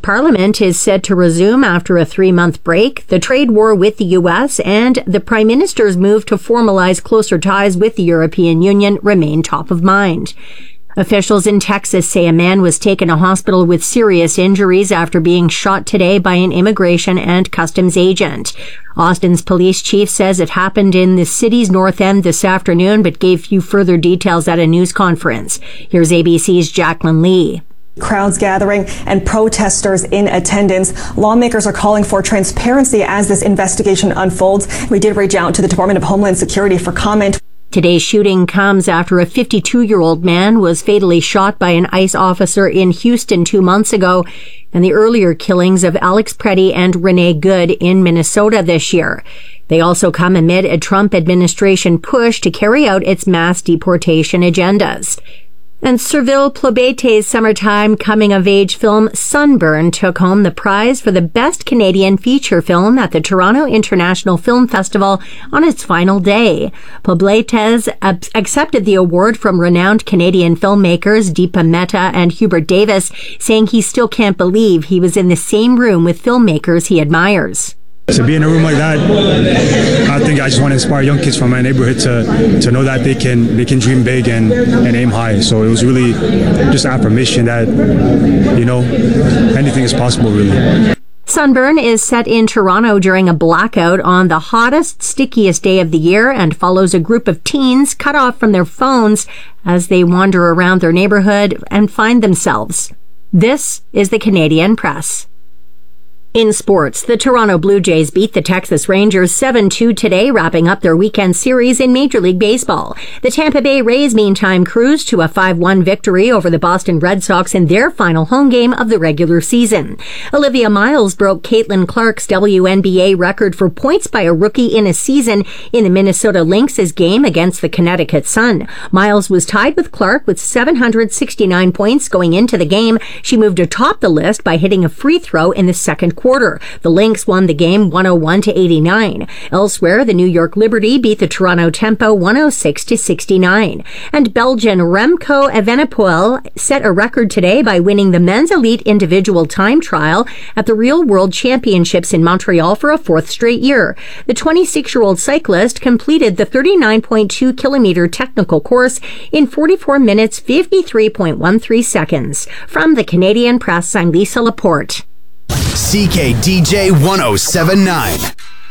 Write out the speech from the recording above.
Parliament is set to resume after a 3-month break. The trade war with the U.S. and the Prime Minister's move to formalize closer ties with the European Union remain top of mind. Officials in Texas say a man was taken to hospital with serious injuries after being shot today by an immigration and customs agent. Austin's police chief says it happened in the city's north end this afternoon, but gave few further details at a news conference. Here's ABC's Jacqueline Lee. Crowds gathering and protesters in attendance. Lawmakers are calling for transparency as this investigation unfolds. We did reach out to the Department of Homeland Security for comment. Today's shooting comes after a 52-year-old man was fatally shot by an ICE officer in Houston 2 months ago, and the earlier killings of Alex Preddy and Renee Good in Minnesota this year. They also come amid a Trump administration push to carry out its mass deportation agendas. And Serville Plobete's summertime coming-of-age film Sunburn took home the prize for the Best Canadian Feature Film at the Toronto International Film Festival on its final day. Plobete accepted the award from renowned Canadian filmmakers Deepa Mehta and Hubert Davis, saying he still can't believe he was in the same room with filmmakers he admires. To be in a room like that, I think I just want to inspire young kids from my neighborhood to know that they can dream big and aim high. So it was really just affirmation that, anything is possible, really. Sunburn is set in Toronto during a blackout on the hottest, stickiest day of the year and follows a group of teens cut off from their phones as they wander around their neighborhood and find themselves. This is the Canadian Press. In sports, the Toronto Blue Jays beat the Texas Rangers 7-2 today, wrapping up their weekend series in Major League Baseball. The Tampa Bay Rays, meantime, cruised to a 5-1 victory over the Boston Red Sox in their final home game of the regular season. Olivia Miles broke Caitlin Clark's WNBA record for points by a rookie in a season in the Minnesota Lynx' game against the Connecticut Sun. Miles was tied with Clark with 769 points going into the game. She moved atop the list by hitting a free throw in the second quarter. The Lynx won the game 101-89. Elsewhere, the New York Liberty beat the Toronto Tempo 106-69. And Belgian Remco Evenepoel set a record today by winning the men's elite individual time trial at the Real World Championships in Montreal for a fourth straight year. The 26-year-old cyclist completed the 39.2-kilometer technical course in 44 minutes 53.13 seconds. From the Canadian Press, I'm Lisa Laporte. CKDJ 1079.